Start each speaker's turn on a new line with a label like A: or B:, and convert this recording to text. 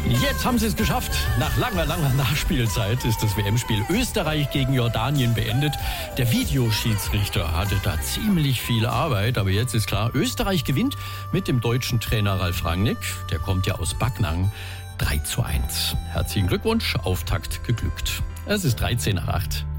A: Jetzt haben sie es geschafft. Nach langer Nachspielzeit ist das WM-Spiel Österreich gegen Jordanien beendet. Der Videoschiedsrichter hatte da ziemlich viel Arbeit, aber jetzt ist klar, Österreich gewinnt mit dem deutschen Trainer Ralf Rangnick. Der kommt ja aus Backnang. 3:1. Herzlichen Glückwunsch, Auftakt geglückt. Es ist 7:13.